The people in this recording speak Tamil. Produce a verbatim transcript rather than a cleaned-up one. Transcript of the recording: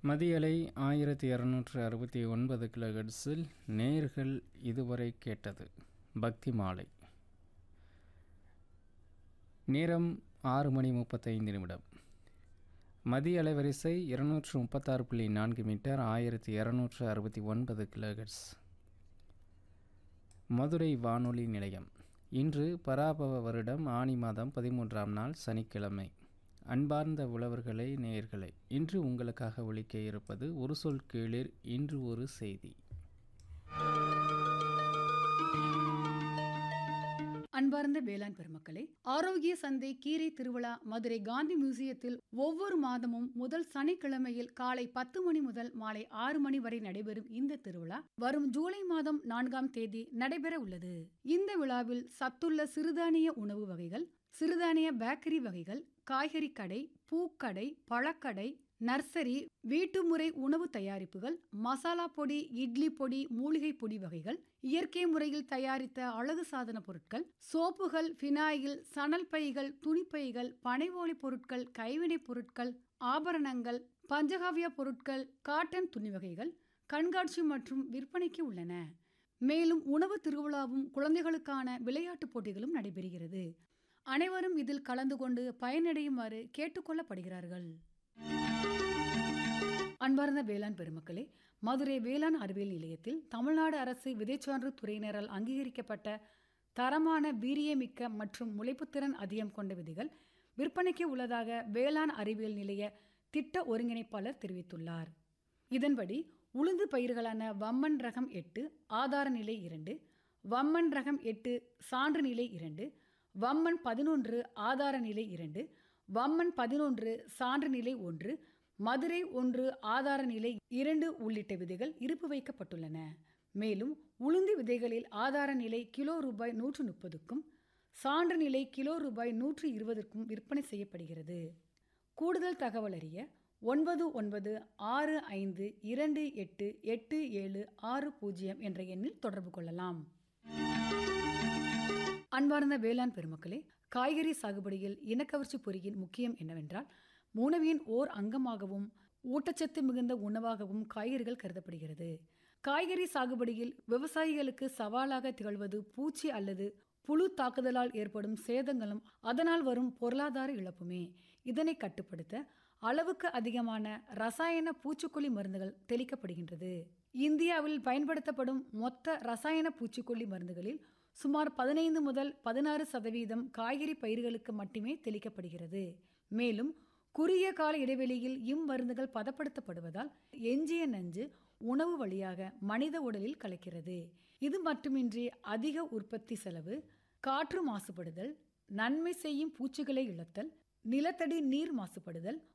மதியலை ஆயிரத்தி இரநூற்று அறுபத்தி ஒன்பது கிலோஹெர்ட்ஸில் நேர்கள் இதுவரை கேட்டது பக்தி மாலை. நேரம் ஆறு மணி முப்பத்தைந்து நிமிடம். மதிய அலைவரிசை இருநூற்று முப்பத்தாறு புள்ளி நான்கு மீட்டர் ஆயிரத்தி இரநூற்று அறுபத்தி ஒன்பது கிலோஹெர்ட்ஸ். மதுரை வானொலி நிலையம். இன்று பராபவ வருடம் ஆனி மாதம் பதிமூன்றாம் நாள் சனிக்கிழமை. அன்பார்ந்த உழவர்களே, நேயர்களே, இன்று உங்களுக்காக ஒலிக்க இருப்பது ஒரு சொல் கேளிர், இன்று ஒரு செய்தி. அன்பார்ந்த வேளாண் பெருமக்களே, ஆரோக்கிய சந்தை கீரை திருவிழா மதுரை காந்தி மியூசியத்தில் ஒவ்வொரு மாதமும் முதல் சனிக்கிழமையில் காலை பத்து மணி முதல் மாலை ஆறு மணி வரை நடைபெறும் இந்த திருவிழா வரும் ஜூலை மாதம் நான்காம் தேதி நடைபெற உள்ளது. இந்த விழாவில் சத்துள்ள சிறுதானிய உணவு வகைகள், சிறுதானிய பேக்கரி வகைகள், காய்கறி கடை, பூக்கடை, பழக்கடை, நர்சரி, வீட்டுமுறை உணவு தயாரிப்புகள், மசாலா பொடி, இட்லி பொடி, மூலிகை பொடி வகைகள், இயற்கை முறையில் தயாரித்த அழகு சாதன பொருட்கள், சோப்புகள், பினாயில், சணல் பைகள், துணிப்பைகள், பனைவோலி பொருட்கள், கைவினைப் பொருட்கள், ஆபரணங்கள், பஞ்சகாவிய பொருட்கள், காட்டன் துணி வகைகள் கண்காட்சி மற்றும் விற்பனைக்கு உள்ளன. மேலும் உணவு திருவிழாவும் குழந்தைகளுக்கான விளையாட்டுப் போட்டிகளும் நடைபெறுகிறது. அனைவரும் இதில் கலந்து கொண்டு பயனடையுமாறு கேட்டுக்கொள்ளப்படுகிறார்கள். அன்பார்ந்த வேளாண் பெருமக்களே, மதுரை வேளாண் அறிவியல் நிலையத்தில் தமிழ்நாடு அரசு விதைச்சான்று துறையினரால் அங்கீகரிக்கப்பட்ட தரமான வீரியமிக்க மற்றும் முளைப்புத்திறன் அதிகம் கொண்ட விதைகள் விற்பனைக்கு உள்ளதாக வேளாண் அறிவியல் நிலைய திட்ட ஒருங்கிணைப்பாளர் தெரிவித்துள்ளார். இதன்படி உளுந்து பயிர்களான வம்மன் ரகம் எட்டு ஆதார நிலை இரண்டு, வம்மன் ரகம் எட்டு சான்று நிலை இரண்டு, வம்மன் பதினொன்று ஆதார நிலை இரண்டு, வம்மன் பதினொன்று சான்று நிலை ஒன்று, மதுரை ஒன்று ஆதார நிலை இரண்டு உள்ளிட்ட விதைகள் இருப்பு வைக்கப்பட்டுள்ளன. மேலும் உளுந்து விதைகளில் ஆதார நிலை கிலோ ரூபாய் நூற்று முப்பதுக்கும் சான்று நிலை கிலோ ரூபாய் நூற்று இருபதுக்கும் விற்பனை செய்யப்படுகிறது. கூடுதல் தகவல் அறிய ஒன்பது ஒன்பது ஆறு ஐந்து இரண்டு எட்டு எட்டு ஏழு ஆறு பூஜ்ஜியம் என்ற எண்ணில் தொடர்பு கொள்ளலாம். அன்பார்ந்த வேளாண் பெருமக்களே, காய்கறி சாகுபடியில் இனக்கவர்ச்சி பொறியின் முக்கியம் என்னவென்றால், உணவின் ஓர் அங்கமாகவும் ஊட்டச்சத்து மிகுந்த உணவாகவும் காய்கறிகள் கருதப்படுகிறது. காய்கறி சாகுபடியில் விவசாயிகளுக்கு சவாலாக திகழ்வது பூச்சி அல்லது புழு தாக்குதலால் ஏற்படும் சேதங்களும் அதனால் வரும் பொருளாதார இழப்புமே. இதனை கட்டுப்படுத்த அளவுக்கு அதிகமான ரசாயன பூச்சிக்கொல்லி மருந்துகள் தெளிக்கப்படுகின்றது. இந்தியாவில் பயன்படுத்தப்படும் மொத்த ரசாயன பூச்சிக்கொல்லி மருந்துகளில் சுமார் பதினைந்து முதல் பதினாறு சதவீதம் காய்கறி பயிர்களுக்கு மட்டுமே தெளிக்கப்படுகிறது. மேலும் குறுகிய கால இடைவெளியில் இம்மருந்துகள் பதப்படுத்தப்படுவதால் எஞ்சிய நஞ்சு உணவு வழியாக மனித உடலில் கலக்கிறது. இது மட்டுமின்றி அதிக உற்பத்தி செலவு, காற்று மாசுபடுதல், நன்மை செய்யும் பூச்சிகளை இழத்தல், நிலத்தடி நீர் மாசுபடுதல்